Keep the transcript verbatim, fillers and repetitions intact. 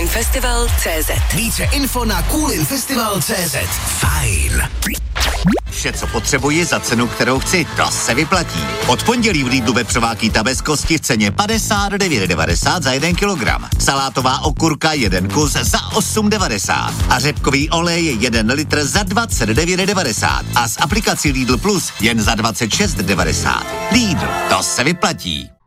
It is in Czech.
Festival tečka cé zet. Více info na coolin-festival tečka cé zet. Fajn. Vše, co potřebuji za cenu, kterou chci, to se vyplatí. Od pondělí v Lidlu vepřová kýta bez kosti v ceně padesát devět devadesát za jeden kilogram. Salátová okurka jeden kus za osm devadesát. A řepkový olej jeden litr za dvacet devět devadesát. A s aplikací Lidl Plus jen za dvacet šest devadesát. Lidl, to se vyplatí.